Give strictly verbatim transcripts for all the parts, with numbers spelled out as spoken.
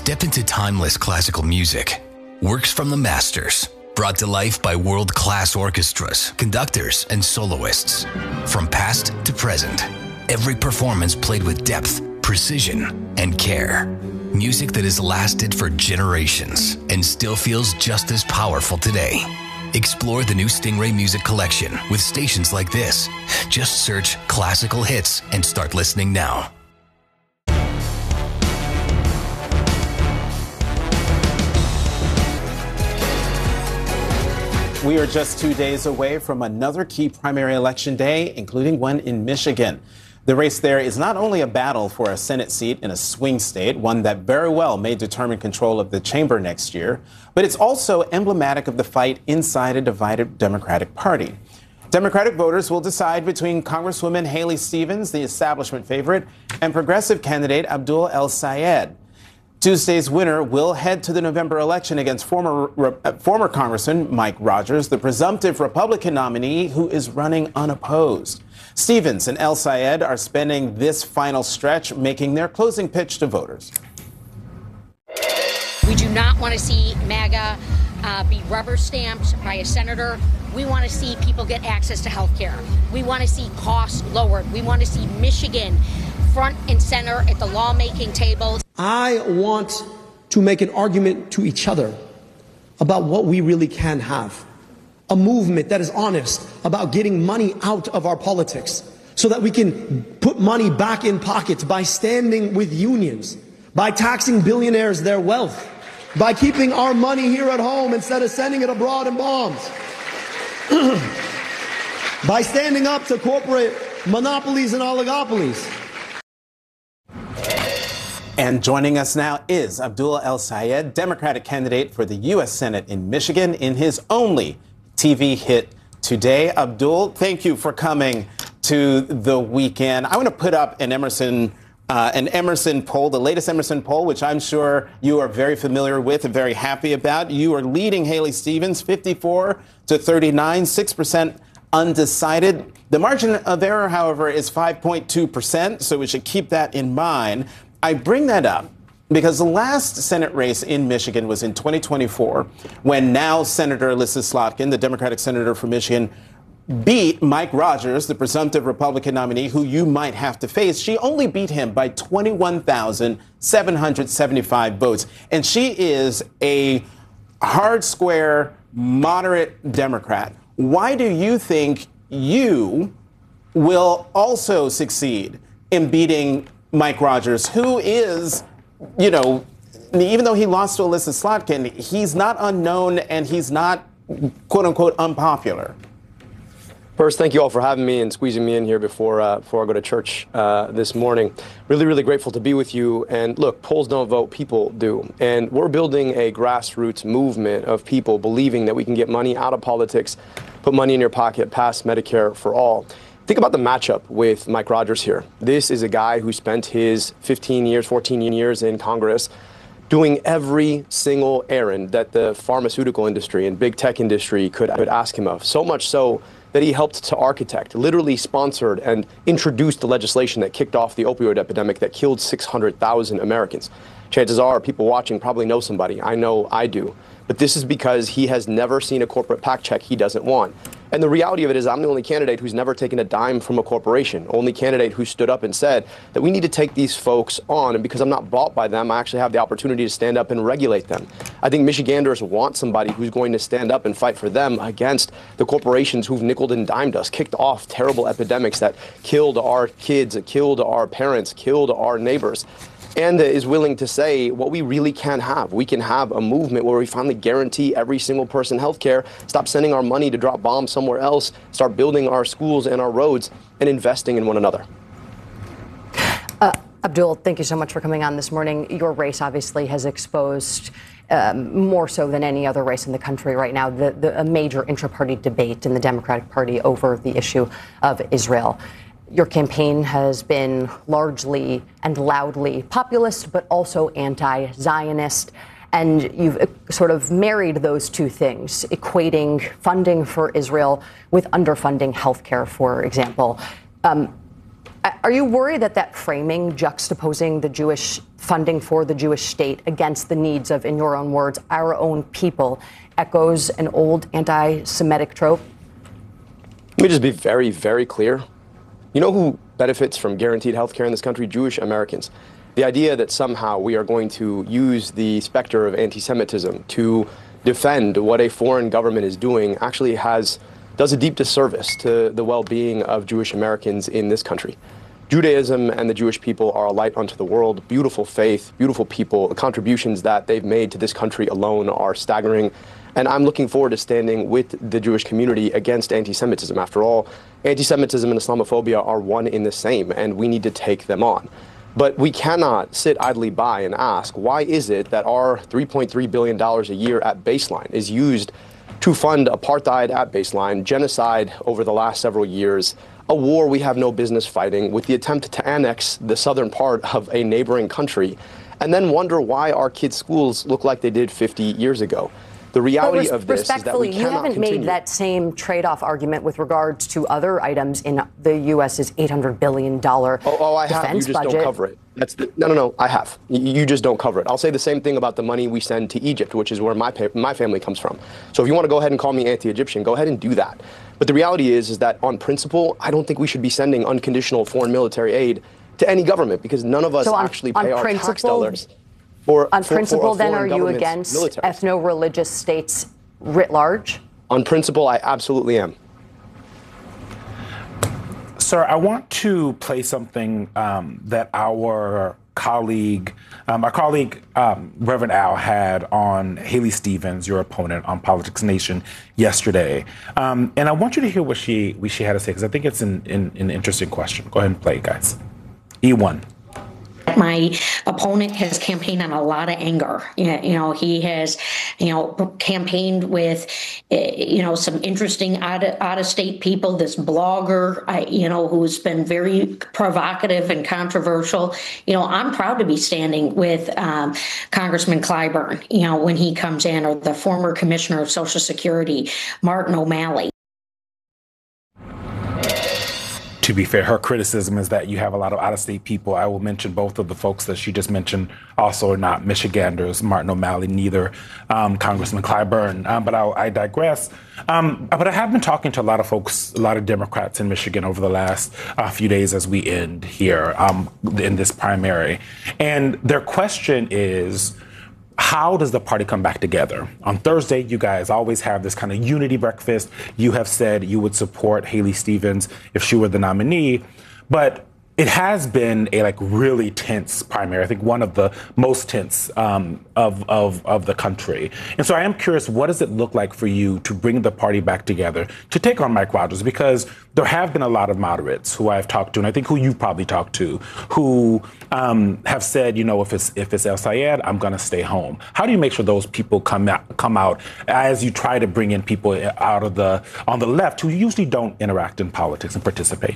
Step into timeless classical music. Works from the masters, brought to life by world-class orchestras, conductors, and soloists. From past to present, every performance played with depth, precision, and care. Music that has lasted for generations and still feels just as powerful today. Explore the new Stingray Music Collection with stations like this. Just search classical hits and start listening now. We are just two days away from another key primary election day, including one in Michigan. The race there is not only a battle for a Senate seat in a swing state, one that very well may determine control of the chamber next year, but it's also emblematic of the fight inside a divided Democratic Party. Democratic voters will decide between Congresswoman Haley Stevens, the establishment favorite, and progressive candidate Abdul El-Sayed. Tuesday's winner will head to the November election against former uh, former Congressman Mike Rogers, the presumptive Republican nominee who is running unopposed. Stevens and El-Sayed are spending this final stretch making their closing pitch to voters. We do not want to see MAGA uh, be rubber stamped by a senator. We want to see people get access to health care. We want to see costs lowered. We want to see Michigan front and center at the lawmaking table. I want to make an argument to each other about what we really can have. A movement that is honest about getting money out of our politics so that we can put money back in pockets by standing with unions, by taxing billionaires their wealth, by keeping our money here at home instead of sending it abroad in bombs, by standing up to corporate monopolies and oligopolies. And joining us now is Abdul El-Sayed, Democratic candidate for the U S Senate in Michigan, in his only T V hit today. Abdul, thank you for coming to the weekend. I want to put up an Emerson uh, an Emerson poll, the latest Emerson poll, which I'm sure you are very familiar with and very happy about. You are leading Haley Stevens fifty-four to thirty-nine, six percent undecided. The margin of error, however, is five point two percent, so we should keep that in mind. I bring that up because the last Senate race in Michigan was in twenty twenty-four, when now Senator Elissa Slotkin, the Democratic senator from Michigan, beat Mike Rogers, the presumptive Republican nominee who you might have to face. She only beat him by twenty-one thousand seven hundred seventy-five votes. And she is a hard square, moderate Democrat. Why do you think you will also succeed in beating Mike Rogers, who is, you know, even though he lost to Elissa Slotkin, he's not unknown and he's not, quote unquote, unpopular? First, thank you all for having me and squeezing me in here before uh, before I go to church uh, this morning. Really, really grateful to be with you. And look, polls don't vote, people do. And we're building a grassroots movement of people believing that we can get money out of politics, put money in your pocket, pass Medicare for all. Think about the matchup with Mike Rogers here. This is a guy who spent his fifteen years, fourteen years in Congress doing every single errand that the pharmaceutical industry and big tech industry could, could ask him of. So much so that he helped to architect, literally sponsored and introduced the legislation that kicked off the opioid epidemic that killed six hundred thousand Americans. Chances are people watching probably know somebody. I know I do. But this is because he has never seen a corporate PAC check he doesn't want. And the reality of it is I'm the only candidate who's never taken a dime from a corporation, only candidate who stood up and said that we need to take these folks on. And because I'm not bought by them, I actually have the opportunity to stand up and regulate them. I think Michiganders want somebody who's going to stand up and fight for them against the corporations who've nickeled and dimed us, kicked off terrible epidemics that killed our kids, killed our parents, killed our neighbors. And is willing to say what we really can have. We can have a movement where we finally guarantee every single person health care, stop sending our money to drop bombs somewhere else, start building our schools and our roads, and investing in one another. Uh, Abdul, thank you so much for coming on this morning. Your race obviously has exposed, um, more so than any other race in the country right now, the, the, a major intra-party debate in the Democratic Party over the issue of Israel. Your campaign has been largely and loudly populist, but also anti-Zionist. And you've sort of married those two things, equating funding for Israel with underfunding healthcare, for example. Um, Are you worried that that framing, juxtaposing the Jewish funding for the Jewish state against the needs of, in your own words, our own people, echoes an old anti-Semitic trope? Let me just be very, very clear. You know who benefits from guaranteed health care in this country? Jewish Americans. The idea that somehow we are going to use the specter of anti-Semitism to defend what a foreign government is doing actually has does a deep disservice to the well-being of Jewish Americans in this country. Judaism and the Jewish people are a light unto the world, beautiful faith, beautiful people. The contributions that they've made to this country alone are staggering. And I'm looking forward to standing with the Jewish community against anti-Semitism. After all, anti-Semitism and Islamophobia are one in the same, and we need to take them on. But we cannot sit idly by and ask, why is it that our three point three billion dollars a year at baseline is used to fund apartheid at baseline, genocide over the last several years, a war we have no business fighting, with the attempt to annex the southern part of a neighboring country, and then wonder why our kids' schools look like they did fifty years ago. The reality res- of this is that we cannot you haven't continue. made that same trade-off argument with regards to other items in the U S's eight hundred billion dollars oh, oh, I defense have. You just budget. don't cover it. That's the, no, no, no. I have. You, you just don't cover it. I'll say the same thing about the money we send to Egypt, which is where my pa- my family comes from. So if you want to go ahead and call me anti-Egyptian, go ahead and do that. But the reality is, is that on principle, I don't think we should be sending unconditional foreign military aid to any government, because none of us so on, actually on pay our principle, tax dollars. For, on for, principle, for then, are you government's against military. ethno-religious states writ large? On principle, I absolutely am. Sir, I want to play something um, that our colleague, um, our colleague, um, Reverend Al, had on Haley Stevens, your opponent, on Politics Nation yesterday. Um, and I want you to hear what she what she had to say, because I think it's an, an, an interesting question. Go ahead and play it, guys. E one. My opponent has campaigned on a lot of anger. You know, he has, you know, campaigned with, you know, some interesting out of, out of state people. This blogger, I, you know, who's been very provocative and controversial. You know, I'm proud to be standing with um, Congressman Clyburn, you know, when he comes in, or the former Commissioner of Social Security, Martin O'Malley. To be fair, her criticism is that you have a lot of out-of-state people. I will mention both of the folks that she just mentioned also are not Michiganders, Martin O'Malley, neither um, Congressman Clyburn. Um, but I'll, I digress. Um, but I have been talking to a lot of folks, a lot of Democrats in Michigan over the last uh, few days as we end here um, in this primary. And their question is, how does the party come back together? On Thursday, you guys always have this kind of unity breakfast. You have said you would support Haley Stevens if she were the nominee, but it has been a like really tense primary. I think one of the most tense um, of, of, of the country. And so I am curious, what does it look like for you to bring the party back together to take on Mike Rogers? Because there have been a lot of moderates who I've talked to, and I think who you've probably talked to, who um, have said, you know, if it's if it's El Sayed, I'm going to stay home. How do you make sure those people come out, come out as you try to bring in people out of the on the left who usually don't interact in politics and participate?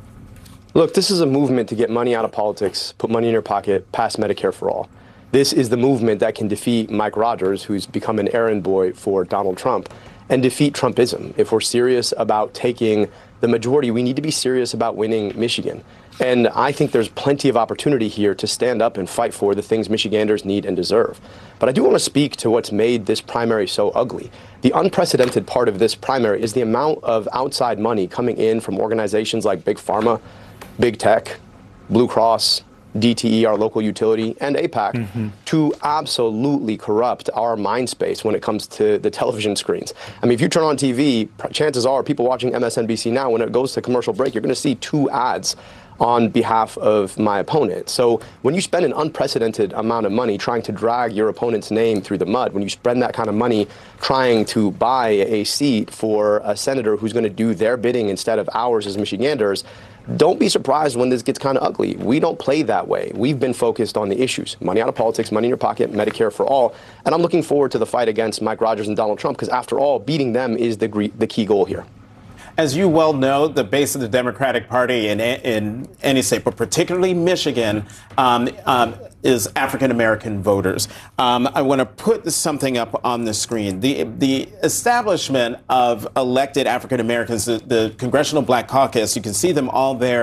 Look, this is a movement to get money out of politics, put money in your pocket, pass Medicare for all. This is the movement that can defeat Mike Rogers, who's become an errand boy for Donald Trump, and defeat Trumpism. If we're serious about taking the majority, we need to be serious about winning Michigan. And I think there's plenty of opportunity here to stand up and fight for the things Michiganders need and deserve. But I do want to speak to what's made this primary so ugly. The unprecedented part of this primary is the amount of outside money coming in from organizations like Big Pharma, Big Tech, Blue Cross, D T E, our local utility, and AIPAC, mm-hmm. to absolutely corrupt our mind space when it comes to the television screens. I mean, if you turn on T V, chances are people watching M S N B C now, when it goes to commercial break, you're going to see two ads on behalf of my opponent. So when you spend an unprecedented amount of money trying to drag your opponent's name through the mud, when you spend that kind of money trying to buy a seat for a senator who's going to do their bidding instead of ours as Michiganders, don't be surprised when this gets kind of ugly. We don't play that way. We've been focused on the issues. Money out of politics, money in your pocket, Medicare for all. And I'm looking forward to the fight against Mike Rogers and Donald Trump, because after all, beating them is the, gre- the key goal here. As you well know, the base of the Democratic Party in, in any state, but particularly Michigan, um, um, is African-American voters. Um, I want to put something up on the screen. The, the establishment of elected African-Americans, the, the Congressional Black Caucus, you can see them all there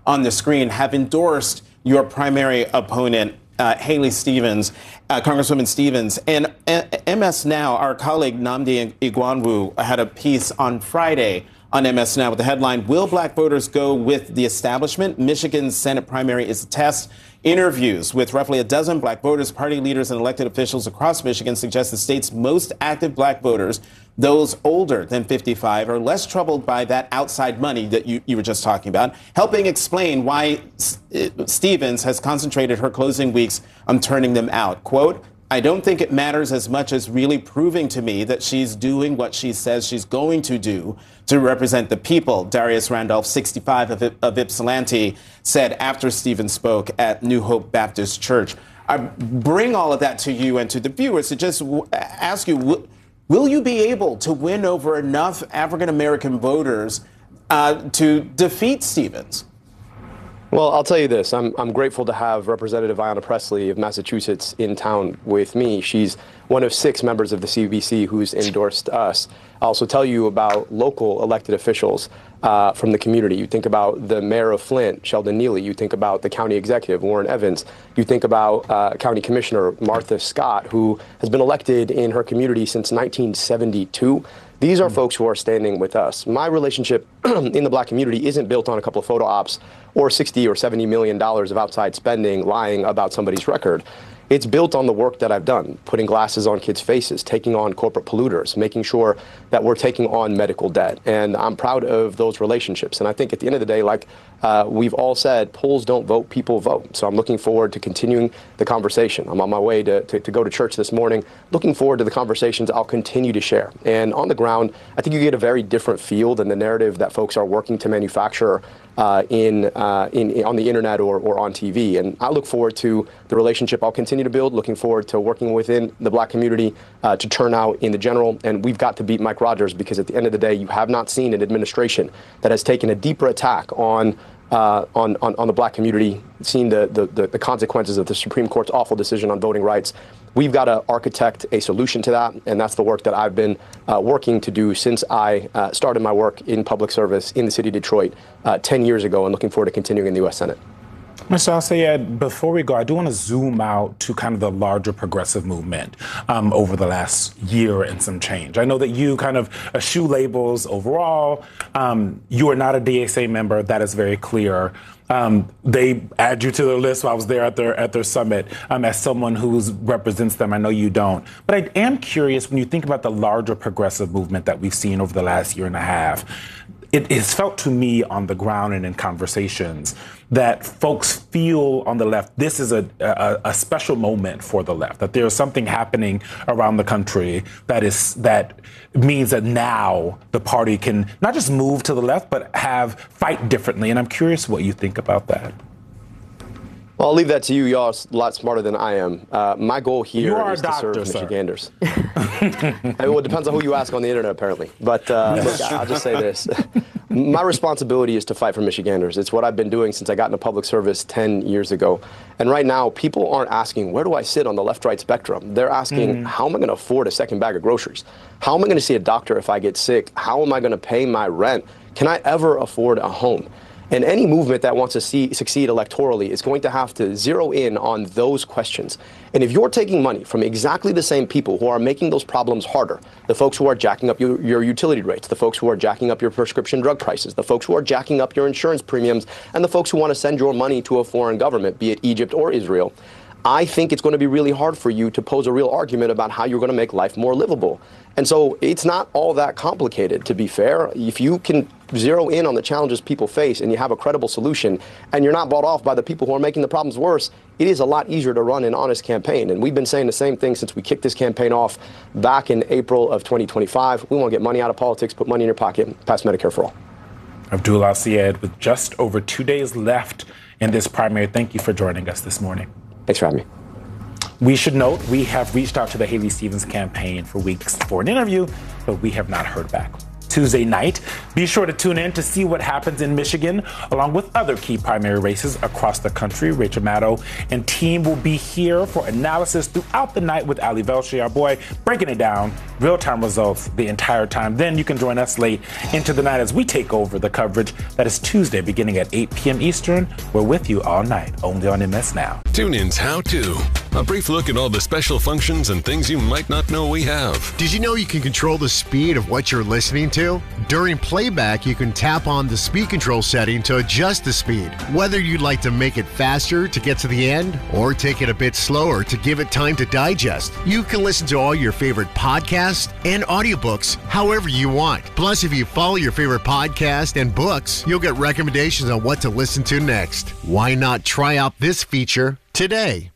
on the screen have endorsed your primary opponent, uh, Haley Stevens, uh, Congresswoman Stevens. And uh, M S Now, our colleague Nnamdi Igwanwu had a piece on Friday on M S Now with the headline, "Will Black Voters Go with the Establishment? Michigan's Senate primary is a test." Interviews with roughly a dozen black voters, party leaders, and elected officials across Michigan suggest the state's most active black voters, those older than fifty-five, are less troubled by that outside money that you, you were just talking about, helping explain why S- Stevens has concentrated her closing weeks on turning them out. Quote, "I don't think it matters as much as really proving to me that she's doing what she says she's going to do to represent the people," Darius Randolph, sixty-five, of, of Ypsilanti, said after Stevens spoke at New Hope Baptist Church. I bring all of that to you and to the viewers to just w- ask you, w- will you be able to win over enough African-American voters uh, to defeat Stevens? Well, I'll tell you this. I'm, I'm grateful to have Representative Ayanna Pressley of Massachusetts in town with me. She's one of six members of the C B C who's endorsed us. I'll also tell you about local elected officials uh, from the community. You think about the mayor of Flint, Sheldon Neely. You think about the county executive, Warren Evans. You think about uh, County Commissioner Martha Scott, who has been elected in her community since nineteen seventy-two. These are folks who are standing with us. My relationship in the black community isn't built on a couple of photo ops or sixty or seventy million dollars of outside spending lying about somebody's record. It's built on the work that I've done, putting glasses on kids' faces, taking on corporate polluters, making sure that we're taking on medical debt. And I'm proud of those relationships. And I think at the end of the day, like uh, we've all said, polls don't vote, people vote. So I'm looking forward to continuing the conversation. I'm on my way to, to, to go to church this morning, looking forward to the conversations I'll continue to share. And on the ground, I think you get a very different feel than the narrative that folks are working to manufacture Uh, in, uh, in, in on the internet or, or on T V. And I look forward to the relationship I'll continue to build, looking forward to working within the black community uh, to turn out in the general. And we've got to beat Mike Rogers, because at the end of the day, you have not seen an administration that has taken a deeper attack on Uh, on, on, on the black community, seen the, the, the consequences of the Supreme Court's awful decision on voting rights. We've got to architect a solution to that, and that's the work that I've been uh, working to do since I uh, started my work in public service in the city of Detroit uh, ten years ago, and looking forward to continuing in the U S Senate. Mister Al-Sayed, before we go, I do want to zoom out to kind of the larger progressive movement um, over the last year and some change. I know that you kind of eschew labels overall. Um, you are not a D S A member. That is very clear. Um, they add you to the list. I was there at their at their summit um, as someone who represents them. I know you don't. But I am curious, when you think about the larger progressive movement that we've seen over the last year and a half, it has felt to me on the ground and in conversations that folks feel on the left, this is a, a, a special moment for the left, that there is something happening around the country that is that means that now the party can not just move to the left, but have fight differently. And I'm curious what you think about that. Well, I'll leave that to you. Y'all are a lot smarter than I am. Uh, my goal here is doctor, to serve sir. Michiganders. Well, it depends on who you ask on the internet, apparently. But uh, look, I'll just say this. My responsibility is to fight for Michiganders. It's what I've been doing since I got into public service ten years ago. And right now, people aren't asking, where do I sit on the left-right spectrum? They're asking, mm. how am I going to afford a second bag of groceries? How am I going to see a doctor if I get sick? How am I going to pay my rent? Can I ever afford a home? And any movement that wants to see, succeed electorally is going to have to zero in on those questions. And if you're taking money from exactly the same people who are making those problems harder, the folks who are jacking up your, your utility rates, the folks who are jacking up your prescription drug prices, the folks who are jacking up your insurance premiums, and the folks who want to send your money to a foreign government, be it Egypt or Israel, I think it's going to be really hard for you to pose a real argument about how you're going to make life more livable. And so it's not all that complicated, to be fair. If you can zero in on the challenges people face and you have a credible solution and you're not bought off by the people who are making the problems worse, it is a lot easier to run an honest campaign. And we've been saying the same thing since we kicked this campaign off back in April of twenty twenty-five. We want to get money out of politics, put money in your pocket, pass Medicare for all. Abdul Al-Sayed, with just over two days left in this primary, thank you for joining us this morning. Thanks for having me. We should note we have reached out to the Haley Stevens campaign for weeks for an interview, but we have not heard back. Tuesday night. Be sure to tune in to see what happens in Michigan, along with other key primary races across the country. Rachel Maddow and team will be here for analysis throughout the night with Ali Velshi, our boy, breaking it down, real-time results the entire time. Then you can join us late into the night as we take over the coverage. That is Tuesday beginning at eight p.m. Eastern. We're with you all night, only on M S Now. TuneIn's How To. A brief look at all the special functions and things you might not know we have. Did you know you can control the speed of what you're listening to? During playback, you can tap on the speed control setting to adjust the speed. Whether you'd like to make it faster to get to the end or take it a bit slower to give it time to digest, you can listen to all your favorite podcasts and audiobooks however you want. Plus, if you follow your favorite podcast and books, you'll get recommendations on what to listen to next. Why not try out this feature today?